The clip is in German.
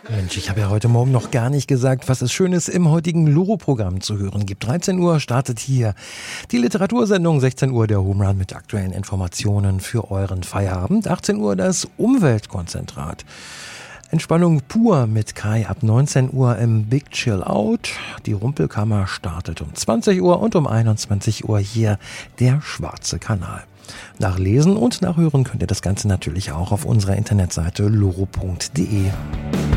Mensch, ich habe ja heute Morgen noch gar nicht gesagt, was es Schönes im heutigen Loro-Programm zu hören gibt. 13 Uhr startet hier die Literatursendung, 16 Uhr der Home Run mit aktuellen Informationen für euren Feierabend, 18 Uhr das Umweltkonzentrat. Entspannung pur mit Kai ab 19 Uhr im Big Chill Out. Die Rumpelkammer startet um 20 Uhr und um 21 Uhr hier der Schwarze Kanal. Nachlesen und nachhören könnt ihr das Ganze natürlich auch auf unserer Internetseite loro.de.